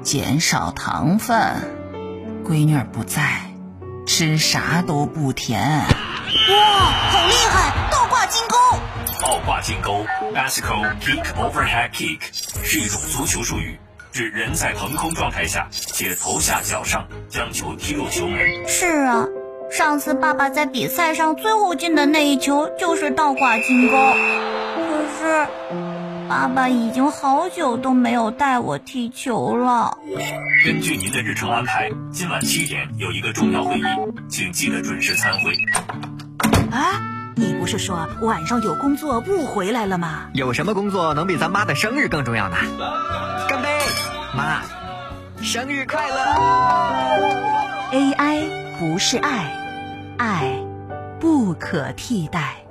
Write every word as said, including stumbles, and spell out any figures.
减少糖分。闺女儿不在，吃啥都不甜。 哇，好厉害！倒挂金钩。 倒挂金钩 （Bicycle Kick Overhead Kick） 是一种足球术语，指人在腾空状态下且头下脚上将球踢入球门。 是啊，上次爸爸在比赛上最后进的那一球就是倒挂金钩。可是爸爸已经好久都没有带我踢球了。 根据您的日程安排，今晚七点有一个重要会议，请记得准时参会。 啊，你不是说晚上有工作不回来了吗？ 有什么工作能比咱妈的生日更重要呢？干杯，妈，生日快乐 ！A I 不是爱，爱不可替代。